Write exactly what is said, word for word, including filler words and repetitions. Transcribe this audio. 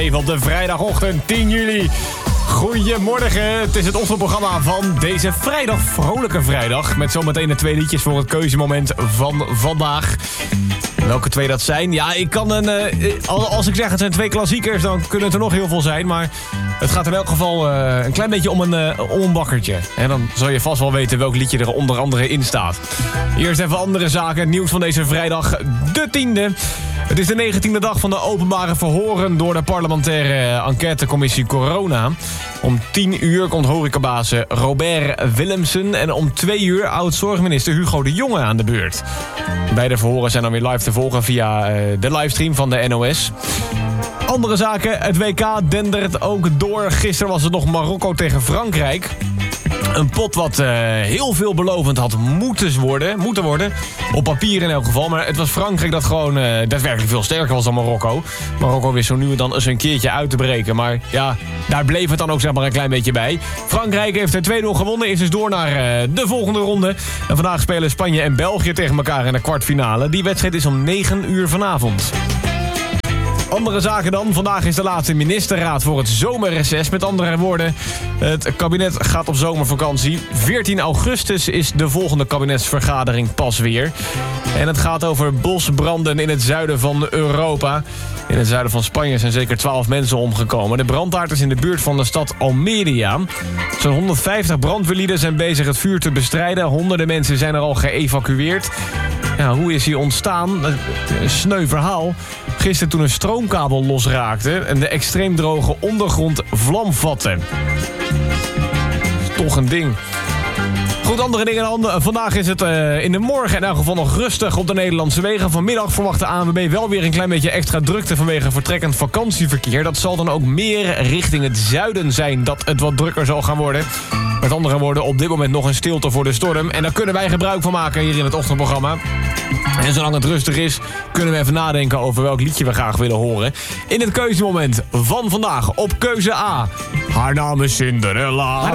Even op de vrijdagochtend tien juli. Goedemorgen, het is het ochtendprogramma van deze vrijdag, vrolijke vrijdag. Met zometeen de twee liedjes voor het keuzemoment van vandaag. Welke twee dat zijn? Ja, ik kan een... Uh, als ik zeg het zijn twee klassiekers, dan kunnen het er nog heel veel zijn. Maar het gaat in elk geval uh, een klein beetje om een, uh, om een bakkertje. En dan zal je vast wel weten welk liedje er onder andere in staat. Eerst even andere zaken. Nieuws van deze vrijdag, de tiende. Het is de negentiende dag van de openbare verhoren door de parlementaire enquêtecommissie Corona. Om tien uur komt horecabaas Robert Willemsen en om twee uur oud-zorgminister Hugo de Jonge aan de beurt. Beide verhoren zijn dan weer live te volgen via de livestream van de N O S. Andere zaken, het W K dendert ook door. Gisteren was het nog Marokko tegen Frankrijk. Een pot wat uh, heel veelbelovend had moeten worden, moeten worden. Op papier in elk geval. Maar het was Frankrijk dat gewoon uh, daadwerkelijk veel sterker was dan Marokko. Marokko wist zo nu en dan eens een keertje uit te breken. Maar ja, daar bleef het dan ook zeg maar een klein beetje bij. Frankrijk heeft er twee nul gewonnen. Is dus door naar uh, de volgende ronde. En vandaag spelen Spanje en België tegen elkaar in de kwartfinale. Die wedstrijd is om negen uur vanavond. Andere zaken dan. Vandaag is de laatste ministerraad voor het zomerreces. Met andere woorden, het kabinet gaat op zomervakantie. veertien augustus is de volgende kabinetsvergadering pas weer. En het gaat over bosbranden in het zuiden van Europa. In het zuiden van Spanje zijn zeker twaalf mensen omgekomen. De brandhaard is in de buurt van de stad Almeria. Zo'n honderdvijftig brandweerlieden zijn bezig het vuur te bestrijden. Honderden mensen zijn er al geëvacueerd. Ja, hoe is hij ontstaan? Een sneu verhaal. Gisteren toen een stroomkabel losraakte en de extreem droge ondergrond vlam vatte. Toch een ding. Goed, andere dingen dan. Vandaag is het uh, in de morgen in elk geval nog rustig op de Nederlandse wegen. Vanmiddag verwacht de A N W B wel weer een klein beetje extra drukte vanwege vertrekkend vakantieverkeer. Dat zal dan ook meer richting het zuiden zijn dat het wat drukker zal gaan worden. Met andere woorden, op dit moment nog een stilte voor de storm. En daar kunnen wij gebruik van maken hier in het ochtendprogramma. En zolang het rustig is, kunnen we even nadenken over welk liedje we graag willen horen. In het keuzemoment van vandaag op keuze A. Haar naam is Cinderella.